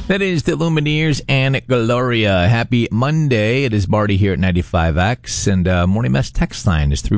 That is the Lumineers and Gloria. Happy Monday. It is Marty here at 95X. And Morning Mess text line is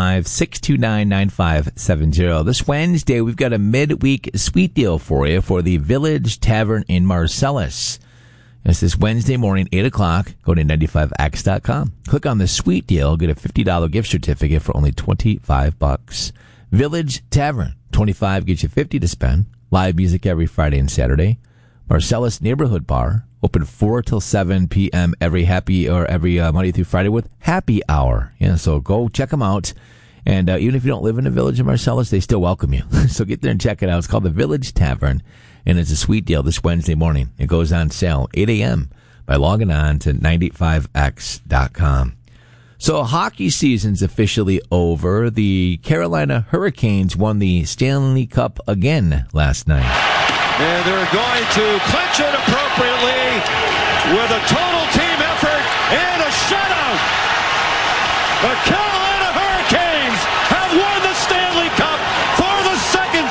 315-629-9570. This Wednesday, we've got a midweek sweet deal for you for the Village Tavern in Marcellus. It's this Wednesday morning, 8 o'clock. Go to 95x.com. Click on the sweet deal. Get a $50 gift certificate for only $25. Village Tavern. $25 gets you $50 to spend. Live music every Friday and Saturday. Marcellus Neighborhood Bar, open 4 till 7 p.m. every Monday through Friday with happy hour. Yeah, so go check them out. And even if you don't live in the Village of Marcellus, they still welcome you. So get there and check it out. It's called the Village Tavern, and it's a sweet deal this Wednesday morning. It goes on sale 8 a.m. by logging on to 95x.com. So hockey season's officially over. The Carolina Hurricanes won the Stanley Cup again last night. And they're going to clinch it appropriately with a total team effort and a shutout. The Carolina Hurricanes have won the Stanley Cup for the second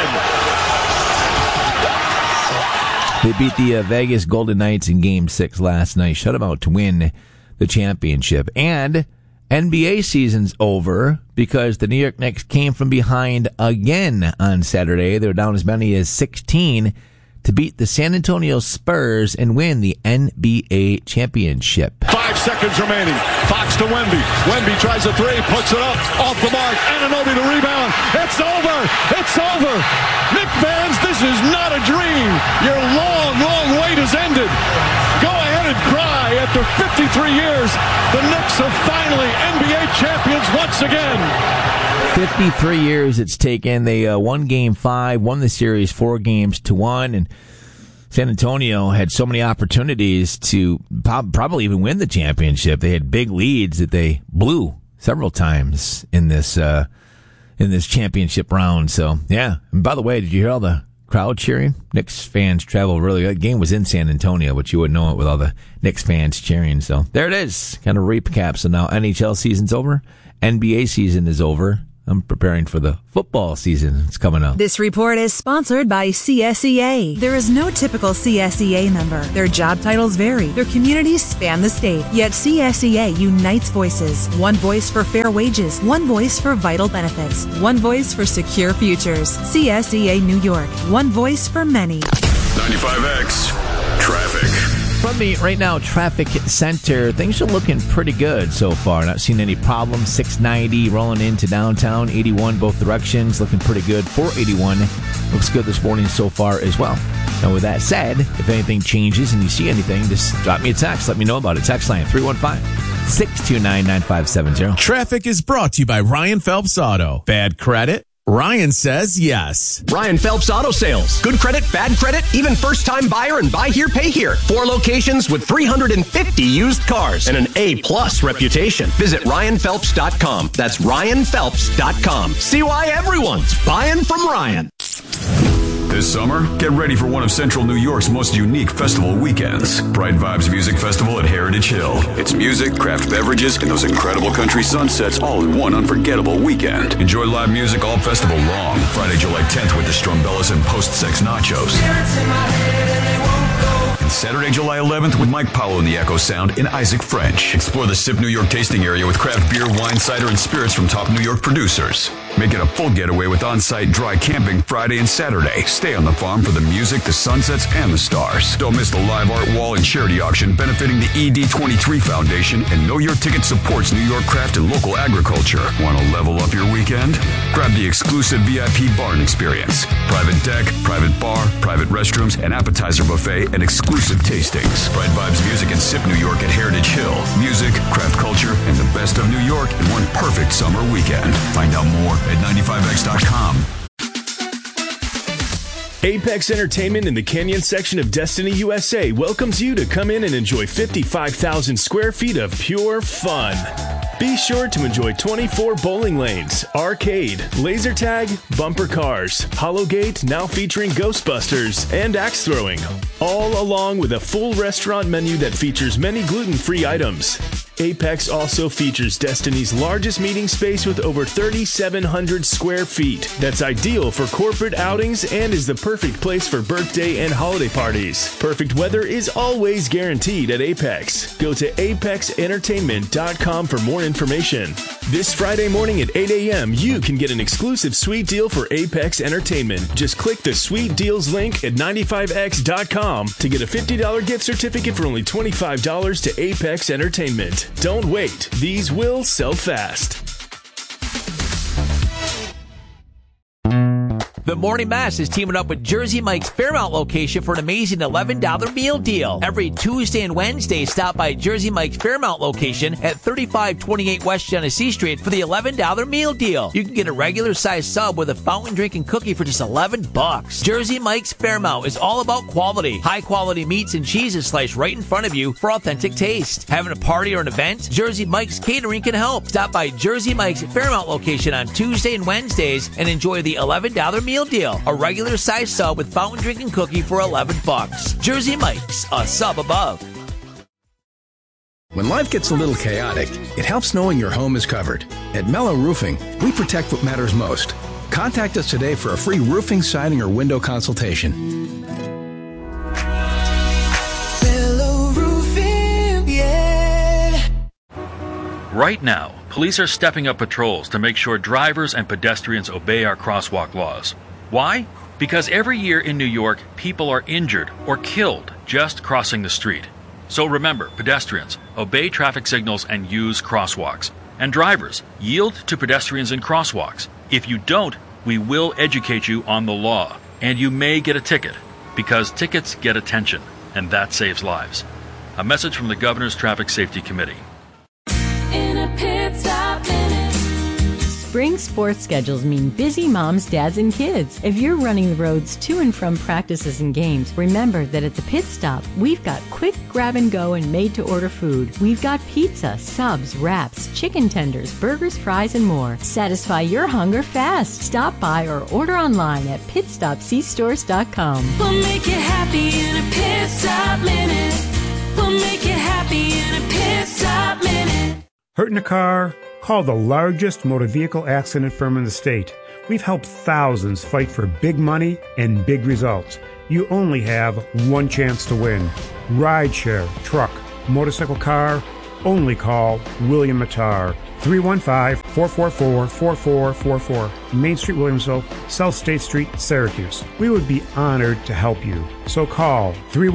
time. They beat the Vegas Golden Knights in Game 6 last night, shut them out to win the championship. And NBA season's over because the New York Knicks came from behind again on Saturday. They were down as many as 16 to beat the San Antonio Spurs and win the NBA championship. 5 seconds remaining. Fox to Wemby. Wemby tries a three, puts it up, off the mark. Anunoby the rebound. It's over. It's over. Knick fans, this is not a dream. Your long, long wait has ended. Go ahead and cry. After 53 years, the Knicks are finally NBA champions once again. 53 years it's taken. They won Game 5, won the series 4-1, and San Antonio had so many opportunities to probably even win the championship. They had big leads that they blew several times in this championship round. So, yeah. And by the way, did you hear all the crowd cheering? Knicks fans travel really. That game was in San Antonio, but you wouldn't know it with all the Knicks fans cheering. So there it is. Kind of recap. So now NHL season's over. NBA season is over. I'm preparing for the football season. It's coming up. This report is sponsored by CSEA. There is no typical CSEA member. Their job titles vary. Their communities span the state. Yet CSEA unites voices. One voice for fair wages. One voice for vital benefits. One voice for secure futures. CSEA New York. One voice for many. 95X Traffic. From the Right Now Traffic Center, things are looking pretty good so far. Not seeing any problems. 690 rolling into downtown, 81 both directions, looking pretty good. 481 looks good this morning so far as well. Now, with that said, if anything changes and you see anything, just drop me a text. Let me know about it. Text line 315-629-9570. Traffic is brought to you by Ryan Phelps Auto. Bad credit? Ryan says yes. Ryan Phelps Auto Sales. Good credit, bad credit, even first-time buyer and buy here, pay here. 4 locations with 350 used cars and an A-plus reputation. Visit RyanPhelps.com. That's RyanPhelps.com. See why everyone's buying from Ryan. This summer, get ready for one of Central New York's most unique festival weekends. Bright Vibes Music Festival at Heritage Hill. It's music, craft beverages, and those incredible country sunsets all in one unforgettable weekend. Enjoy live music all festival long. Friday, July 10th with the Strumbellas and Post-Sex Nachos. And Saturday, July 11th with Mike Powell and the Echo Sound in Isaac French. Explore the SIP New York tasting area with craft beer, wine, cider, and spirits from top New York producers. Make it a full getaway with on-site dry camping Friday and Saturday. Stay on the farm for the music, the sunsets, and the stars. Don't miss the live art wall and charity auction benefiting the ED23 Foundation, and Know Your Ticket supports New York craft and local agriculture. Want to level up your weekend? Grab the exclusive VIP barn experience. Private deck, private bar, private restrooms, an appetizer buffet, and exclusive tastings. Bright Vibes Music and SIP New York at Heritage Hill. Music, craft culture, and the best of New York in one perfect summer weekend. Find out more at 95x.com. Apex Entertainment in the Canyon section of Destiny USA welcomes you to come in and enjoy 55,000 square feet of pure fun. Be sure to enjoy 24 bowling lanes, arcade, laser tag, bumper cars, Hollowgate, now featuring Ghostbusters, and axe throwing, all along with a full restaurant menu that features many gluten-free items. Apex also features Destiny's largest meeting space with over 3,700 square feet. That's ideal for corporate outings and is the perfect place for birthday and holiday parties. Perfect weather is always guaranteed at Apex. Go to apexentertainment.com for more information. This Friday morning at 8 a.m., you can get an exclusive sweet deal for Apex Entertainment. Just click the Sweet Deals link at 95x.com to get a $50 gift certificate for only $25 to Apex Entertainment. Don't wait. These will sell fast. The Morning Mess is teaming up with Jersey Mike's Fairmount location for an amazing $11 meal deal. Every Tuesday and Wednesday, stop by Jersey Mike's Fairmount location at 3528 West Genesee Street for the $11 meal deal. You can get a regular size sub with a fountain drink and cookie for just $11. Jersey Mike's Fairmount is all about quality. High quality meats and cheeses sliced right in front of you for authentic taste. Having a party or an event? Jersey Mike's Catering can help. Stop by Jersey Mike's Fairmount location on Tuesday and Wednesdays and enjoy the $11 meal deal. A regular size sub with fountain drink and cookie for $11. Jersey Mike's, a sub above. When life gets a little chaotic, it helps knowing your home is covered. At Mellow Roofing, we protect what matters most. Contact us today for a free roofing, siding, or window consultation. Mellow Roofing, yeah. Right now, police are stepping up patrols to make sure drivers and pedestrians obey our crosswalk laws. Why? Because every year in New York, people are injured or killed just crossing the street. So remember, pedestrians, obey traffic signals and use crosswalks. And drivers, yield to pedestrians in crosswalks. If you don't, we will educate you on the law. And you may get a ticket, because tickets get attention, and that saves lives. A message from the Governor's Traffic Safety Committee. In a pit stop minute. Spring sports schedules mean busy moms, dads, and kids. If you're running the roads to and from practices and games, remember that at the pit stop, we've got quick grab and go and made to order food. We've got pizza, subs, wraps, chicken tenders, burgers, fries, and more. Satisfy your hunger fast. Stop by or order online at pitstopcstores.com. We'll make you happy in a pit stop minute. We'll make you happy in a pit stop minute. Hurt in a car? Call the largest motor vehicle accident firm in the state. We've helped thousands fight for big money and big results. You only have one chance to win. Rideshare, truck, motorcycle, car, only call William Mattar. 315-444-4444. Main Street, Williamsville, South State Street, Syracuse. We would be honored to help you. So call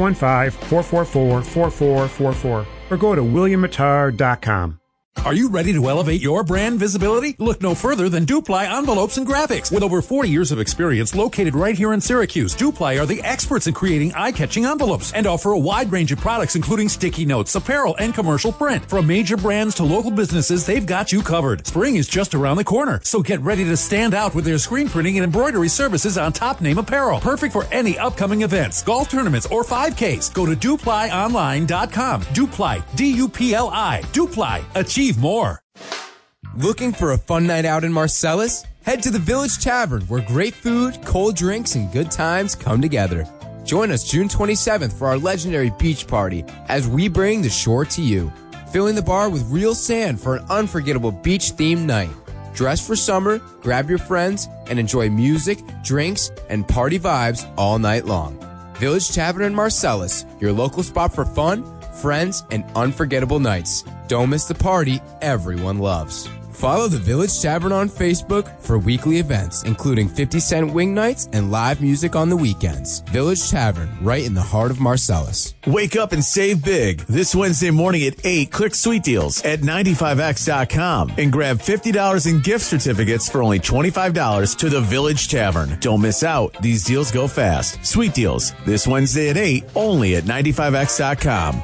315-444-4444 or go to williammattar.com. Are you ready to elevate your brand visibility? Look no further than Dupli Envelopes and Graphics. With over 40 years of experience located right here in Syracuse, Dupli are the experts in creating eye-catching envelopes and offer a wide range of products including sticky notes, apparel, and commercial print. From major brands to local businesses, they've got you covered. Spring is just around the corner, so get ready to stand out with their screen printing and embroidery services on top-name apparel. Perfect for any upcoming events, golf tournaments, or 5Ks. Go to DupliOnline.com. Dupli, D-U-P-L-I. Dupli. Achieve more. Looking for a fun night out in Marcellus? Head to the Village Tavern, where great food, cold drinks, and good times come together. Join us June 27th for our legendary beach party as we bring the shore to you. Filling the bar with real sand for an unforgettable beach-themed night. Dress for summer, grab your friends, and enjoy music, drinks, and party vibes all night long. Village Tavern in Marcellus, your local spot for fun, friends, and unforgettable nights. Don't miss the party everyone loves. Follow the Village Tavern on Facebook for weekly events, including 50-cent wing nights and live music on the weekends. Village Tavern, right in the heart of Marcellus. Wake up and save big. This Wednesday morning at 8, click Sweet Deals at 95x.com and grab $50 in gift certificates for only $25 to the Village Tavern. Don't miss out. These deals go fast. Sweet Deals, this Wednesday at 8, only at 95x.com.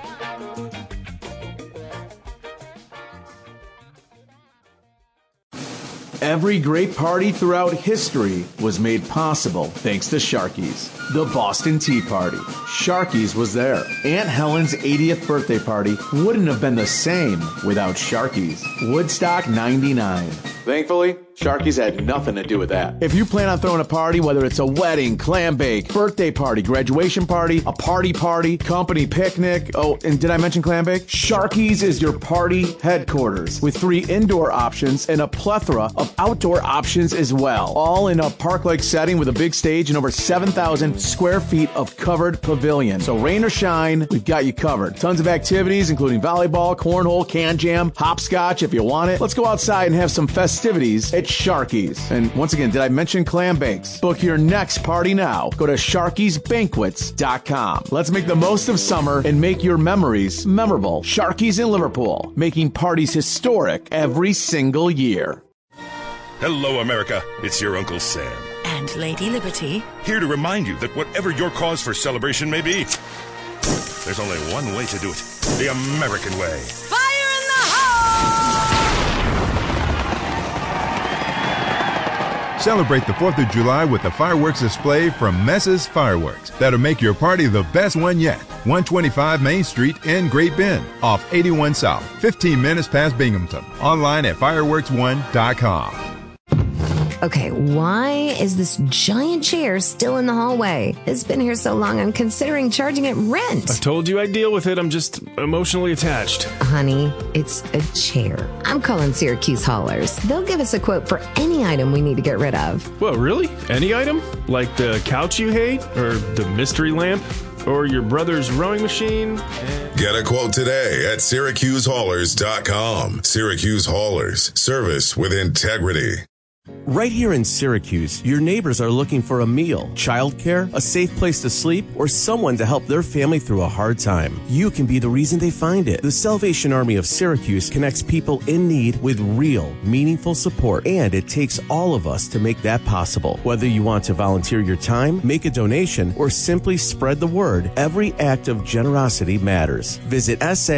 Every great party throughout history was made possible thanks to Sharky's. The Boston Tea Party. Sharky's was there. Aunt Helen's 80th birthday party wouldn't have been the same without Sharky's. Woodstock 99. Thankfully, Sharky's had nothing to do with that. If you plan on throwing a party, whether it's a wedding, clam bake, birthday party, graduation party, a party, company picnic, oh, and did I mention clam bake? Sharky's is your party headquarters with 3 indoor options and a plethora of outdoor options as well. All in a park-like setting with a big stage and over 7,000 square feet of covered pavilion. So rain or shine, we've got you covered. Tons of activities, including volleyball, cornhole, can jam, hopscotch if you want it. Let's go outside and have some festivities at Sharky's. And once again, did I mention clam bakes? Book your next party now. Go to Sharky'sBanquets.com. Let's make the most of summer and make your memories memorable. Sharky's in Liverpool, making parties historic every single year. Hello, America. It's your Uncle Sam. And Lady Liberty. Here to remind you that whatever your cause for celebration may be, there's only one way to do it. The American way. Fire in the hole! Celebrate the 4th of July with a fireworks display from Mess's Fireworks that'll make your party the best one yet. 125 Main Street in Great Bend, off 81 South, 15 minutes past Binghamton. Online at fireworks1.com. Okay, why is this giant chair still in the hallway? It's been here so long, I'm considering charging it rent. I told you I'd deal with it. I'm just emotionally attached. Honey, it's a chair. I'm calling Syracuse Haulers. They'll give us a quote for any item we need to get rid of. Well, really? Any item? Like the couch you hate? Or the mystery lamp? Or your brother's rowing machine? Get a quote today at SyracuseHaulers.com. Syracuse Haulers. Service with integrity. Right here in Syracuse, your neighbors are looking for a meal, childcare, a safe place to sleep, or someone to help their family through a hard time. You can be the reason they find it. The Salvation Army of Syracuse connects people in need with real, meaningful support, and it takes all of us to make that possible. Whether you want to volunteer your time, make a donation, or simply spread the word, every act of generosity matters. Visit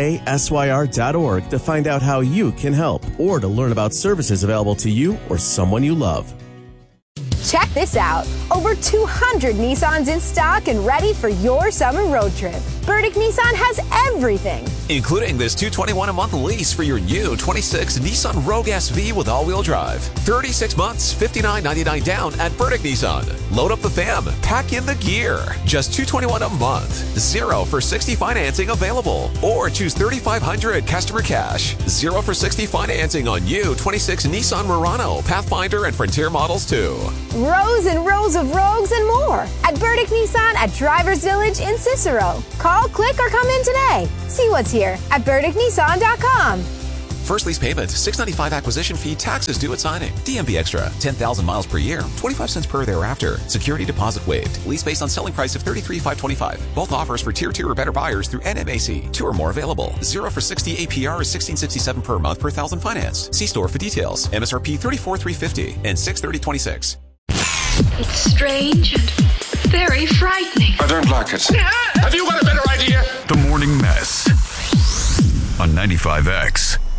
sasyr.org to find out how you can help, or to learn about services available to you or someone you love. Check this out. Over 200 Nissans in stock and ready for your summer road trip. Burdick Nissan has everything, including this $221-a-month lease for your new 26 Nissan Rogue SV with all-wheel drive. 36 months, $59.99 down at Burdick Nissan. Load up the fam, pack in the gear. Just $221 a month. 0 for 60 financing available. Or choose $3,500 customer cash. 0 for 60 financing on new 26 Nissan Murano, Pathfinder, and Frontier models too. Rows and rows of Rogues and more at Burdick Nissan at Drivers Village in Cicero. Call, click, or come in today. See what's here at BurdickNissan.com. First lease payment, $695 acquisition fee, taxes due at signing. DMV Extra, 10,000 miles per year, 25 cents per thereafter. Security deposit waived. Lease based on selling price of $33,525. Both offers for Tier 2 or better buyers through NMAC. 2 or more available. 0 for 60 APR is $1667 per month per thousand financed. See store for details. MSRP $34,350 and $630.26. It's strange and very frightening. I don't like it. Have you got a better idea? The Morning Mess on 95X.